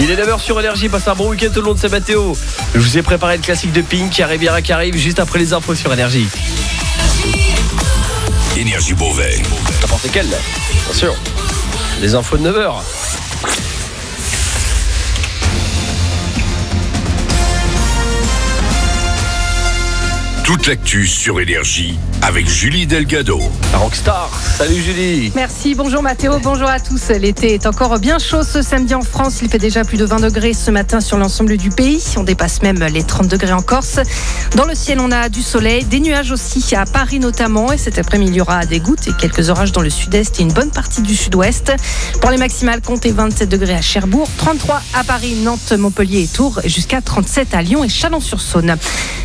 Il est 9h sur Énergie, passe un bon week-end tout le long de Mathéo. Je vous ai préparé le classique de Pink, Riviera qui arrive juste après les infos sur Énergie. Énergie Beauvais. N'importe quelle là, bien sûr. Les infos de 9h. Toute l'actu sur Énergie avec Julie Delgado. Rockstar, salut Julie. Merci, bonjour Mathéo, bonjour à tous. L'été est encore bien chaud ce samedi en France. Il fait déjà plus de 20 degrés ce matin sur l'ensemble du pays. On dépasse même les 30 degrés en Corse. Dans le ciel, on a du soleil, des nuages aussi à Paris notamment. Et cet après-midi, il y aura des gouttes et quelques orages dans le sud-est et une bonne partie du sud-ouest. Pour les maximales, comptez 27 degrés à Cherbourg, 33 à Paris, Nantes, Montpellier et Tours, et jusqu'à 37 à Lyon et Chalon-sur-Saône.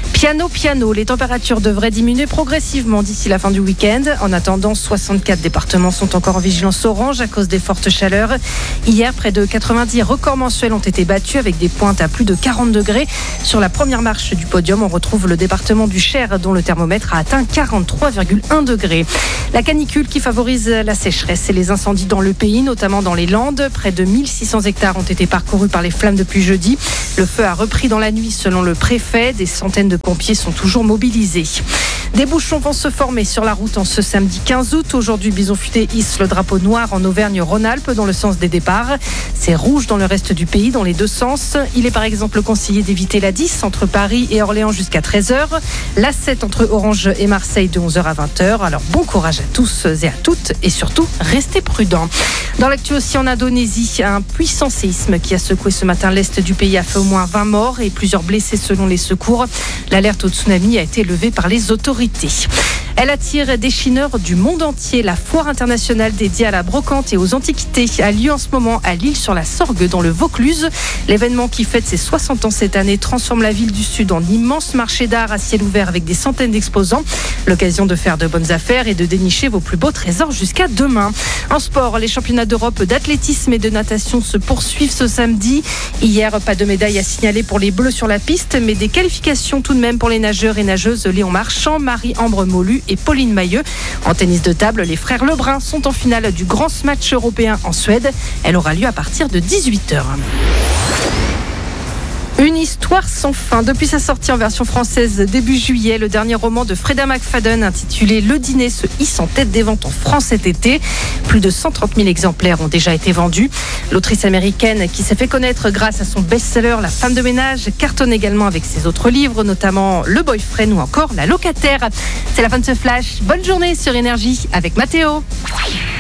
Piano, les températures devraient diminuer progressivement d'ici la fin du week-end. En attendant, 64 départements sont encore en vigilance orange à cause des fortes chaleurs. Hier, près de 90 records mensuels ont été battus avec des pointes à plus de 40 degrés. Sur la première marche du podium, on retrouve le département du Cher dont le thermomètre a atteint 43,1 degrés. La canicule qui favorise la sécheresse et les incendies dans le pays, notamment dans les Landes. Près de 1600 hectares ont été parcourus par les flammes depuis jeudi. Le feu a repris dans la nuit selon le préfet. Des centaines de pompiers sont toujours mobilisés. Des bouchons vont se former sur la route en ce samedi 15 août. Aujourd'hui, Bison Futé hisse le drapeau noir en Auvergne-Rhône-Alpes dans le sens des départs. C'est rouge dans le reste du pays dans les deux sens. Il est par exemple conseillé d'éviter la 10 entre Paris et Orléans jusqu'à 13h. La 7 entre Orange et Marseille de 11h à 20h. Alors bon courage à tous et à toutes et surtout restez prudents. Dans l'actu aussi en Indonésie, un puissant séisme qui a secoué ce matin l'est du pays a fait au moins 20 morts et plusieurs blessés selon les secours. L'alerte au tsunami a été levée par les autorités. Elle attire des chineurs du monde entier. La foire internationale dédiée à la brocante et aux antiquités a lieu en ce moment à L'Isle-sur-la-Sorgue dans le Vaucluse. L'événement qui fête ses 60 ans cette année transforme la ville du Sud en immense marché d'art à ciel ouvert avec des centaines d'exposants. L'occasion de faire de bonnes affaires et de dénicher vos plus beaux trésors jusqu'à demain. En sport, les championnats d'Europe d'athlétisme et de natation se poursuivent ce samedi. Hier, pas de médaille à signaler pour les Bleus sur la piste, mais des qualifications tout de même pour les nageurs et nageuses Léon Marchand, Marie-Ambre Molu et Pauline Mailleux. En tennis de table, les frères Lebrun sont en finale du grand match européen en Suède. Elle aura lieu à partir de 18h. Une histoire sans fin. Depuis sa sortie en version française début juillet, le dernier roman de Freda McFadden intitulé Le Dîner se hisse en tête des ventes en France cet été. Plus de 130 000 exemplaires ont déjà été vendus. L'autrice américaine qui s'est fait connaître grâce à son best-seller La femme de ménage cartonne également avec ses autres livres, notamment Le Boyfriend ou encore La locataire. C'est la fin de ce flash. Bonne journée sur Énergie avec Mathéo.